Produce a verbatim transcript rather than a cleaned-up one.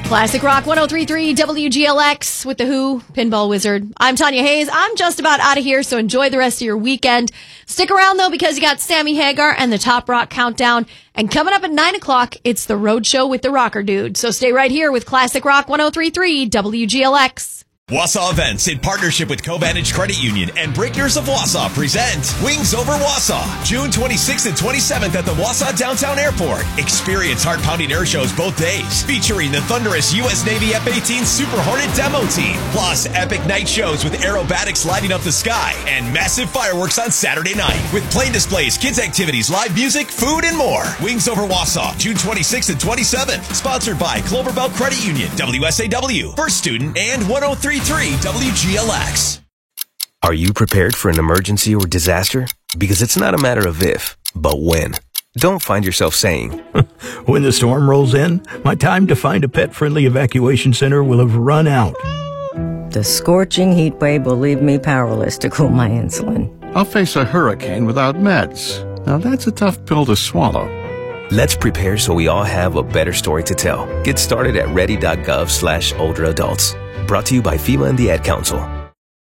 Classic Rock one oh three point three W G L X with The Who, Pinball Wizard. I'm Tanya Hayes. I'm just about out of here, so enjoy the rest of your weekend. Stick around, though, because you got Sammy Hagar and the Top Rock Countdown. And coming up at nine o'clock, it's The Road Show with the Rocker Dude. So stay right here with Classic Rock one oh three point three W G L X. Wausau Events, in partnership with Covantage Credit Union and Breakers of Wausau, present Wings Over Wausau, June twenty-sixth and twenty-seventh at the Wausau Downtown Airport. Experience heart-pounding air shows both days, featuring the thunderous U S Navy F eighteen Super Hornet demo team, plus epic night shows with aerobatics lighting up the sky, and massive fireworks on Saturday night, with plane displays, kids activities, live music, food, and more. Wings Over Wausau, June twenty-sixth and twenty-seventh, sponsored by Cloverbelt Credit Union, W S A W, First Student, and one oh three point three W G L X. Are you prepared for an emergency or disaster? Because it's not a matter of if, but when. Don't find yourself saying, when the storm rolls in, my time to find a pet-friendly evacuation center will have run out. The scorching heat wave will leave me powerless to cool my insulin. I'll face a hurricane without meds. Now that's a tough pill to swallow. Let's prepare so we all have a better story to tell. Get started at ready.gov slash older adults. Brought to you by FEMA and the Ad Council.